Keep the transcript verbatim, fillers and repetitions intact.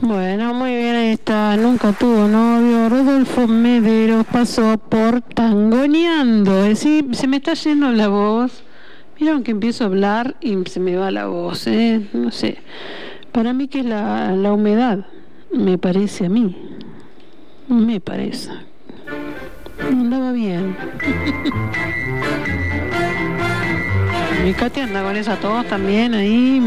Bueno, muy bien, ahí está. Nunca tuvo novio. Rodolfo Mederos pasó por Tangoneando. Eh, sí, se me está yendo la voz. Vieron que empiezo a hablar y se me va la voz, ¿eh? No sé. Para mí que es la, la humedad. Me parece a mí. Me parece. Andaba bien. Mi Katy anda con esa tos también ahí.